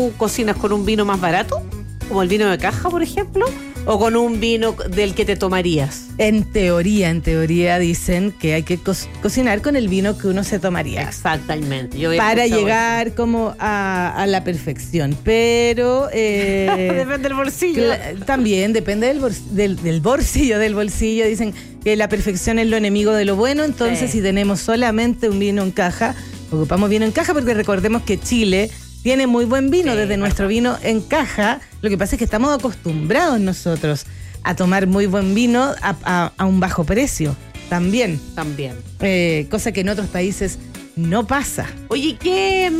cocinas con un vino más barato, como el vino de caja, por ejemplo, o con un vino del que te tomarías? En teoría dicen que hay que cocinar con el vino que uno se tomaría. Exactamente. Para llegar como a la perfección. Pero... depende del bolsillo. También depende del bolsillo. Dicen que la perfección es lo enemigo de lo bueno. Entonces, si tenemos solamente un vino en caja, ocupamos vino en caja, porque recordemos que Chile tiene muy buen vino, desde nuestro vino en caja. Lo que pasa es que estamos acostumbrados nosotros a tomar muy buen vino a un bajo precio. También. Cosa que en otros países no pasa. Oye, ¿qué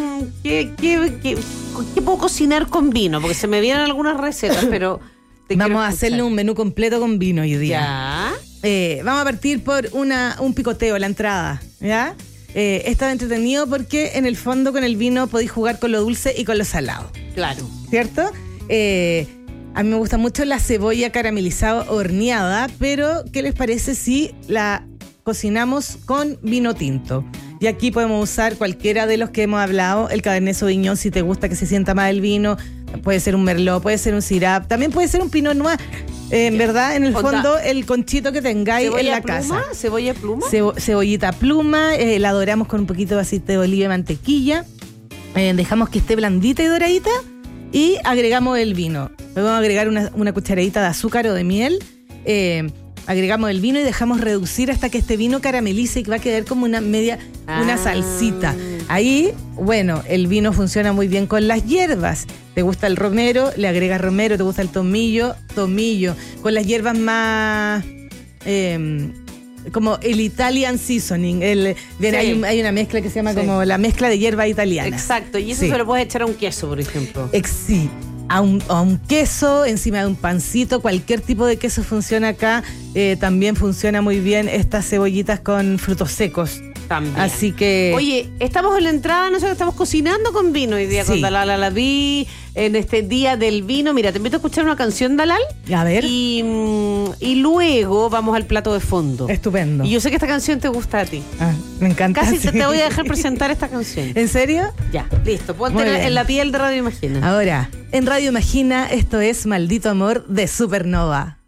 puedo cocinar con vino? Porque se me vienen algunas recetas, pero... Vamos a hacerle un menú completo con vino hoy día. Ya. Vamos a partir por un picoteo, la entrada. ¿Ya? Está entretenido porque en el fondo con el vino podéis jugar con lo dulce y con lo salado. Claro. ¿Cierto? A mí me gusta mucho la cebolla caramelizada horneada, pero ¿qué les parece si la cocinamos con vino tinto? Y aquí podemos usar cualquiera de los que hemos hablado, el Cabernet Sauvignon, si te gusta que se sienta más el vino, puede ser un Merlot, puede ser un Syrah, también puede ser un Pinot Noir. En verdad, en el fondo, el conchito que tengáis en la casa. ¿Cebolla pluma? Cebollita pluma, la doramos con un poquito de aceite de oliva y mantequilla. Dejamos que esté blandita y doradita y agregamos el vino. Vamos a agregar una cucharadita de azúcar o de miel. Agregamos el vino y dejamos reducir hasta que este vino caramelice y que va a quedar como una salsita. Ahí, bueno, el vino funciona muy bien con las hierbas. ¿Te gusta el romero? Le agregas romero. ¿Te gusta el tomillo? Tomillo. Con las hierbas más... como el Italian seasoning. Hay una mezcla que se llama como la mezcla de hierbas italianas. Exacto. Y eso se lo puedes echar a un queso, por ejemplo. Sí. A un queso, encima de un pancito, cualquier tipo de queso funciona acá. También funciona muy bien estas cebollitas con frutos secos. También. Así que... Oye, estamos en la entrada, nosotros estamos cocinando con vino hoy día, con Dalal Alaví, en este día del vino. Mira, te invito a escuchar una canción, Dalal. A ver. Y luego vamos al plato de fondo. Estupendo. Y yo sé que esta canción te gusta a ti. Me encanta. Casi te voy a dejar presentar esta canción. ¿En serio? Ya, listo. Ponte en la piel de Radio Imagina. Ahora, en Radio Imagina, esto es Maldito Amor de Supernova.